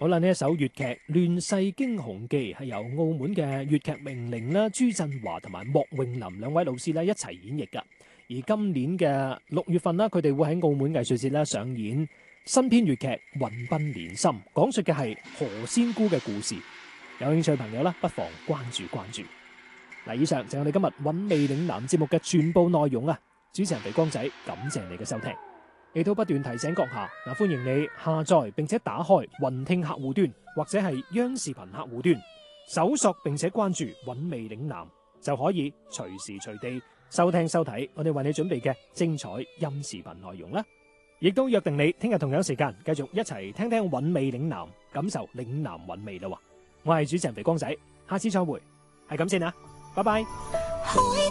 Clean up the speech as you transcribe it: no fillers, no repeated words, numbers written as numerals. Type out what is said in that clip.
好啦，呢一首粵劇《亂世驚鴻記》係由澳門嘅粵劇名伶啦朱振華同埋莫詠林兩位老師咧一齊演繹噶。而今年嘅6月份啦，佢哋會喺澳門藝術節咧上演新編粵劇《雲鬢連心》，講述嘅係何仙姑嘅故事。有興趣嘅朋友啦，不妨關注關注。嗱，以上就係我哋今日韻味嶺南節目嘅全部內容啊！主持人肥光仔，感謝你嘅收聽。亦都不斷提醒閣下，歡迎你下載並且打開雲聽客戶端或者係央視頻客戶端，搜索並且關注韻味嶺南，就可以隨時隨地收聽收睇我哋為你準備嘅精彩音視頻內容啦。亦都約定你聽日同樣時間繼續一齊聽聽韻味嶺南，感受嶺南韻味啦。我係主持人肥光仔，下次再會，係咁先啦，拜拜。